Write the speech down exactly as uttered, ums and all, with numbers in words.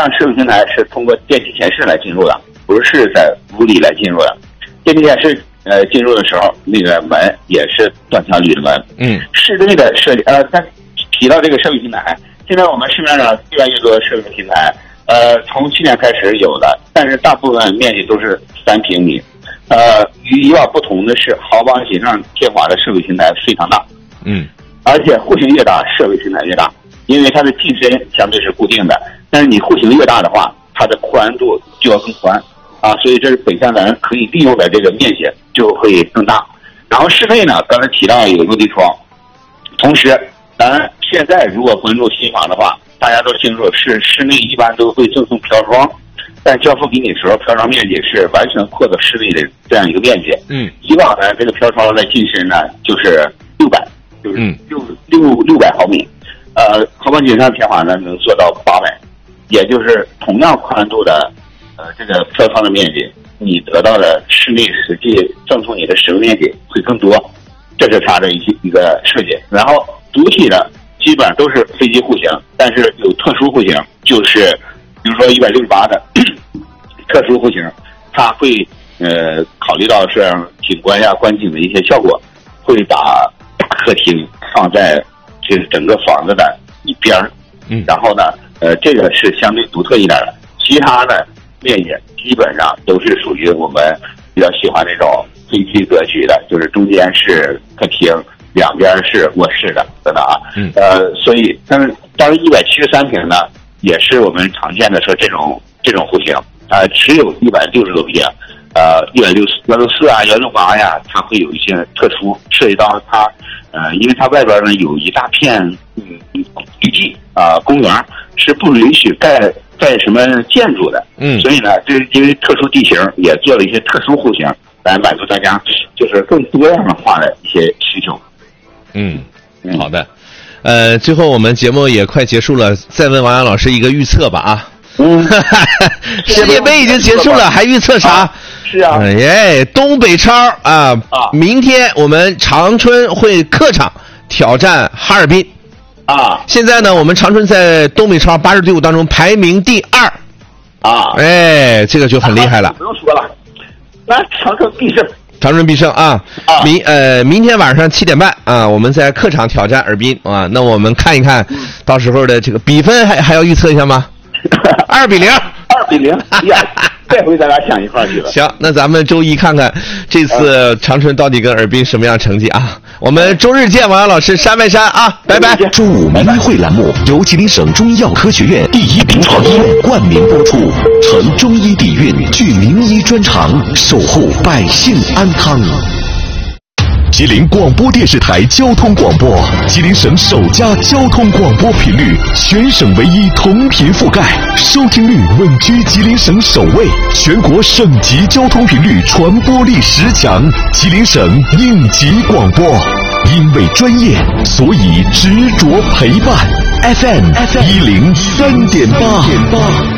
设备平台是通过电梯显示来进入的，不是在屋里来进入的。电梯显示呃进入的时候，那个门也是断墙铝的门。 嗯， 室内的设计呃，但提到这个设备平台，现在我们市面上越来越多的设备平台，呃，从去年开始有的，但是大部分面积都是三平米。呃，与以往不同的是，豪邦锦上添华的设备平台非常大。 嗯， 而且户型越大，设备平台越大，因为它的进深相对是固定的，但是你户型越大的话，它的宽度就要更宽啊，所以这是北向南可以利用的这个面积就会更大。然后室内呢，刚才提到有落地窗，同时，咱现在如果关注新房的话，大家都清楚是室内一般都会赠送飘窗。但交付给你的时候，飘窗面积是完全扩到室内的这样一个面积。 嗯， 以往呢，这个飘窗的进深呢就是六百，就是六六六百毫米。呃，豪邦锦上添华呢能做到八百，也就是同样宽度的呃这个飘窗的面积，你得到的室内实际赠送你的使用面积会更多，这是它的一一个设计。然后主体的基本上都是飞机户型，但是有特殊户型，就是比如说一百六十八的。特殊户型，它会呃考虑到是景观呀、观景的一些效果，会把大客厅放在这整个房子的一边儿， 嗯， 然后呢，呃，这个是相对独特一点的，其他的面积基本上都是属于我们比较喜欢那种分区格局的，就是中间是客厅，两边是卧室的等等啊， 嗯，呃， 所以但是当然一百七十三平呢，也是我们常见的说这种这种户型。呃，只有一百六十多平，呃，一百六十幺六四啊，幺六八呀，它会有一些特殊涉及到它，呃，因为它外边呢有一大片嗯绿地啊、呃、公园是不允许盖盖什么建筑的， 嗯， 所以呢，这因为特殊地形也做了一些特殊户型来满足大家就是更多样化的一些需求。 嗯，嗯好的，呃，最后我们节目也快结束了，再问王洋老师一个预测吧啊。 嗯， 世界杯已经结束了，还预测啥？ 啊是啊， 哎耶，东北超啊，啊明天我们长春会客场挑战哈尔滨啊。 现在呢，我们长春在东北超八支队伍当中排名第二啊。 哎，这个就很厉害了。 不用说了，那长春必胜。 长春必胜啊！ 啊明呃，明天晚上七点半啊，我们在客场挑战尔滨啊。那我们看一看，到时候的这个比分还还要预测一下吗？二比零， 二比零，呀，这回咱俩想一块儿去了。 行，那咱们周一看看这次长春到底跟尔滨什么样成绩啊？我们周日见，王洋老师，山外山啊，拜拜。 周五名医会栏目由吉林省中医药科学院第一临床医院冠名播出，承中医底蕴，具名医专长，守护百姓安康。吉林广播电视台交通广播，吉林省首家交通广播频率，全省唯一同频覆盖，收听率稳居吉林省首位，全国省级交通频率传播力十强，吉林省应急广播。因为专业，所以执着陪伴。F M 一零三点八。